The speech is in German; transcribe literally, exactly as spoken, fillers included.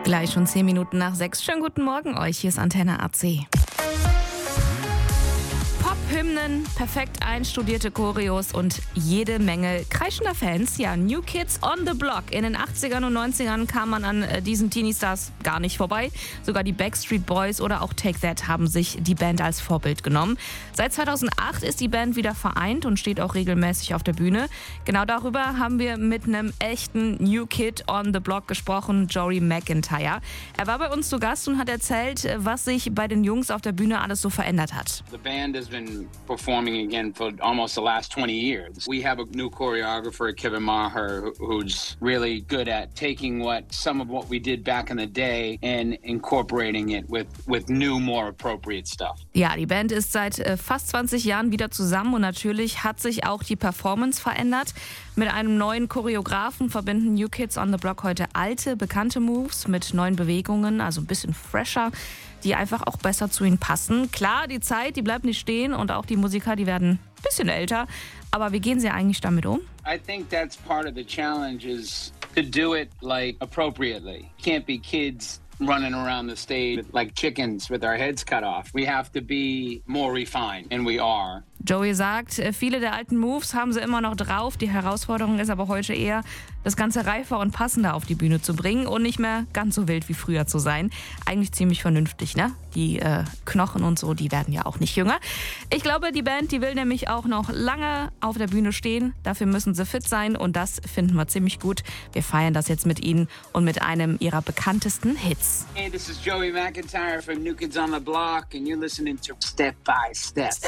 Gleich schon zehn Minuten nach sechs. Schönen guten Morgen euch, hier ist Antenne A C. Pop-Hymnen, perfekt einstudierte Choreos und jede Menge kreischender Fans. Ja, New Kids on the Block. In den achtzigern und neunzigern kam man an äh, diesen Teenie-Stars gar nicht vorbei. Sogar die Backstreet Boys oder auch Take That haben sich die Band als Vorbild genommen. Seit zweitausendacht ist die Band wieder vereint und steht auch regelmäßig auf der Bühne. Genau darüber haben wir mit einem echten New Kid on the Block gesprochen, Joey McIntyre. Er war bei uns zu Gast und hat erzählt, was sich bei den Jungs auf der Bühne alles so verändert hat. The band has been performing again for almost the last twenty years. We have a new choreographer, Kevin Maher, who's really good at taking what some of what we did back in the day and incorporating it with with new, more appropriate stuff. Ja, die Band ist seit äh, fast zwanzig Jahren wieder zusammen und natürlich hat sich auch die Performance verändert. Mit einem neuen Choreografen verbinden New Kids on the Block heute alte, bekannte Moves mit neuen Bewegungen, also ein bisschen fresher, die einfach auch besser zu ihnen passen. Klar, die Zeit, die bleibt nicht stehen und auch die Musiker, die werden ein bisschen älter. Aber wie gehen sie eigentlich damit um? I think that's part of the challenge is to do it like appropriately. Can't be kids running around the stage like chickens with our heads cut off. We have to be more refined, and we are. Joey sagt, viele der alten Moves haben sie immer noch drauf. Die Herausforderung ist aber heute eher, das Ganze reifer und passender auf die Bühne zu bringen und nicht mehr ganz so wild wie früher zu sein. Eigentlich ziemlich vernünftig, ne? Die äh, Knochen und so, die werden ja auch nicht jünger. Ich glaube, die Band, die will nämlich auch noch lange auf der Bühne stehen. Dafür müssen sie fit sein und das finden wir ziemlich gut. Wir feiern das jetzt mit ihnen und mit einem ihrer bekanntesten Hits. Hey, this is Joey McIntyre from New Kids on the Block, and you're listening to Step by Step.